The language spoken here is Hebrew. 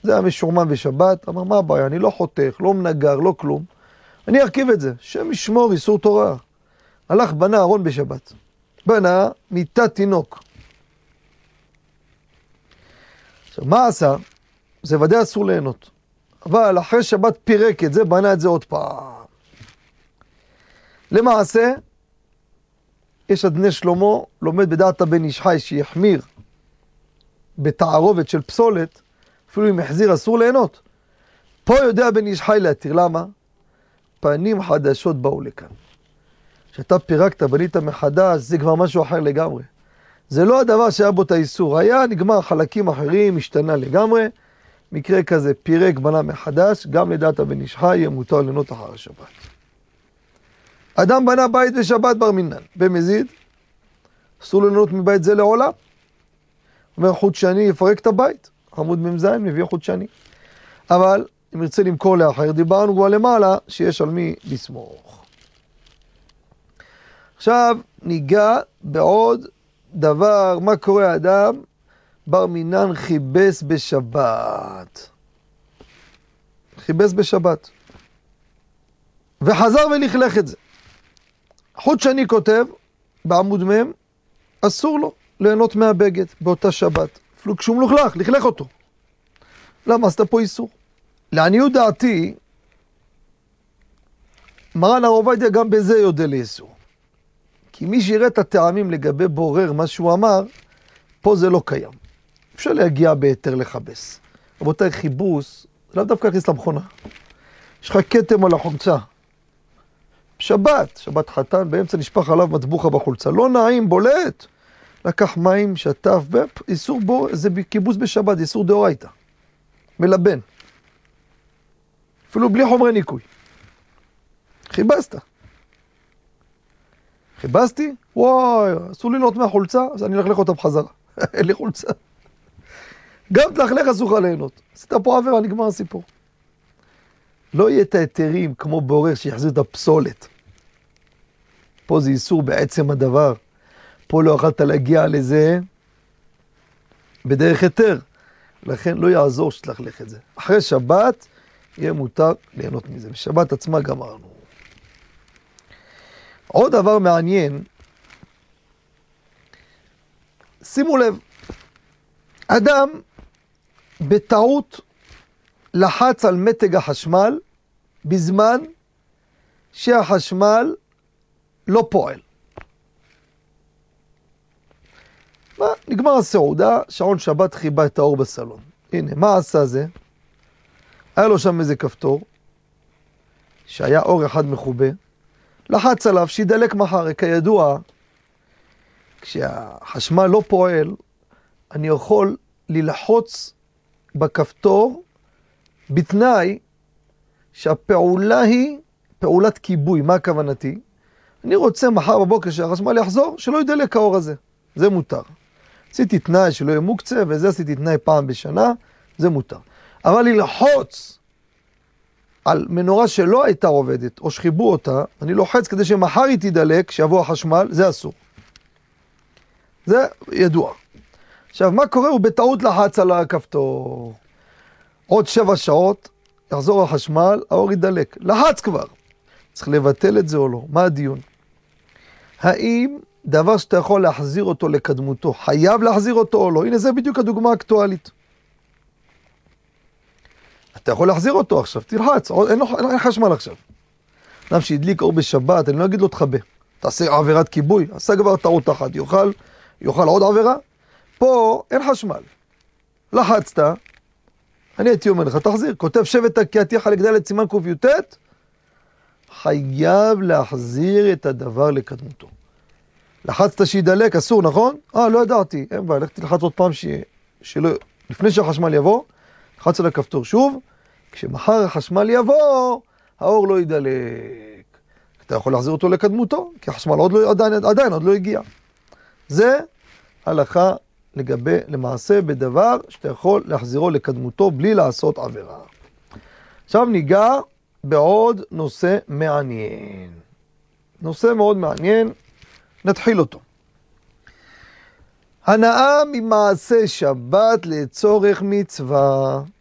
זה היה משורמן בשבת, אמר, מה הבעיה? אני לא חותך, לא מנגר, לא כלום. אני ארכיב את זה, שם ישמור איסור תורה. הלך בנה ארון בשבת. בנה מיטת תינוק. עכשיו, מה עשה? זה ודאי אסור ליהנות. אבל אחרי שבת פירק את זה, בנה את זה עוד פעם. למעשה, יש עד בני שלמה, לומד בדעת הבן איש חי שיחמיר בתערובת של פסולת, אפילו אם החזיר אסור ליהנות. פה יודע בן איש חי להתיר. למה? פנים חדשות באו לכאן. כשאתה פירקת, בנית מחדש, זה כבר משהו אחר לגמרי. זה לא הדבר שהיה בו את האיסור. היה נגמר חלקים אחרים, השתנה לגמרי. מקרה כזה, פירק, בנה מחדש, גם לדעת הבן איש חי יהיה מותר ליהנות אחר השבת. אדם בנה בית בשבת בר מינן, במזיד, אסור ליהנות מבית זה לעולם. אומר חוט שני יפרק את הבית, עמוד ממזיים מביא חוט שני. אבל אם ירצה למכור לאחר, דיברנו כבר למעלה שיש על מי לסמוך. עכשיו ניגע בעוד דבר, מה קורה אדם בר מינן חיבס בשבת. חיבס בשבת. וחזר ולכלך את זה. חוט שני כותב בעמוד מם, אסור לו ליהנות מהבגד באותה שבת. אפילו כשהוא מלוכלך, לכלך אותו. למה? עשתה פה איסור. לעניות דעתי, מרן הר עובדיה גם בזה יודע לאסור. כי מי שיראה את הטעמים לגבי בורר מה שהוא אמר, פה זה לא קיים. אפשר להגיע ביתר לחבס. רבותיי, חיבוס, לאו דווקא להכניס למכונה. יש לך כתם על החולצה. שבת חתן, באמצע נשפך עליו מטבוחה בחולצה. לא נעים, בולט. לקח מים, שטף, איסור בור, זה קיבוס בשבת, איסור דאורייתא. מלבן. אפילו בלי חומרי ניקוי. חיבסת. חיבסתי? וואי, אסור לי ליהנות מהחולצה, אז אני אלכלך אותה בחזרה. אין לי חולצה. גם תלכלך אסור לך ליהנות. עשית פה עבירה, נגמר הסיפור. לא יהיה את היתרים כמו בורר שיחזיר את הפסולת. פה זה איסור בעצם הדבר. פה לא יכולת להגיע לזה בדרך היתר. לכן לא יעזור שתלכלך את זה. אחרי שבת יהיה מותר ליהנות מזה. בשבת עצמה גמרנו. עוד דבר מעניין, שימו לב, אדם בטעות לחץ על מתג החשמל בזמן שהחשמל לא פועל. מה? נגמר הסעודה, שעון שבת חיבה את האור בסלון. הנה, מה עשה זה? היה לו שם איזה כפתור, שהיה אור אחד מחובה, לחץ עליו שידלק מחר. כידוע, כשהחשמל לא פועל, אני יכול ללחוץ בכפתור בתנאי שהפעולה היא פעולת כיבוי. מה הכוונתי? אני רוצה מחר בבוקר שהחשמל יחזור, שלא ידלק האור הזה. זה מותר. עשיתי תנאי שלא יהיה מוקצה, וזה עשיתי תנאי פעם בשנה, זה מותר. אבל ללחוץ על מנורה שלא הייתה עובדת, או שחיבו אותה, אני לוחץ כדי שמחר היא תדלק, שיבוא החשמל, זה אסור. זה ידוע. עכשיו, מה קורה? הוא בטעות לחץ על הכפתור. עוד 7 שעות, יחזור החשמל, האור ידלק. לחץ כבר. צריך לבטל את זה או לא? מה הדיון? האם דבר שאתה יכול להחזיר אותו לקדמותו, חייב להחזיר אותו או לא? הנה, זה בדיוק הדוגמה האקטואלית. אתה יכול להחזיר אותו עכשיו, תלחץ, אין חשמל עכשיו. אדם שהדליק אור בשבת, אני לא אגיד לו תחבא. תעשה עבירת כיבוי, עשה כבר טעות אחת, יוכל עוד עבירה. פה אין חשמל. לחצת, אני הייתי אומר לך, תחזיר. כותב שבט הקהתיך לגדל את סימן ק"ט, חייב להחזיר את הדבר לקדמותו. לחצת שידלק, אסור, נכון? לא ידעתי. אין בעיה, לך תלחץ עוד פעם לפני שהחשמל יבוא, לחץ על הכפתור שוב, כשמחר החשמל יבוא, האור לא ידלק. אתה יכול להחזיר אותו לקדמותו, כי החשמל עדיין עוד לא הגיע. זה הלכה לגבי, למעשה, בדבר שאתה יכול להחזירו לקדמותו בלי לעשות עבירה. עכשיו ניגע בעוד נושא מעניין. נושא מאוד מעניין, נתחיל אותו. הנאה ממעשה שבת לצורך מצווה.